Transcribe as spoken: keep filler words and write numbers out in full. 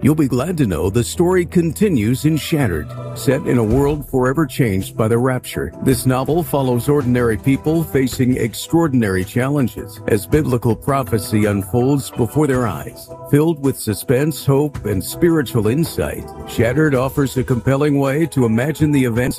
You'll be glad to know the story continues in Shattered, set in a world forever changed by the rapture. This novel follows ordinary people facing extraordinary challenges as biblical prophecy unfolds before their eyes. Filled with suspense, hope, and spiritual insight, Shattered offers a compelling way to imagine the events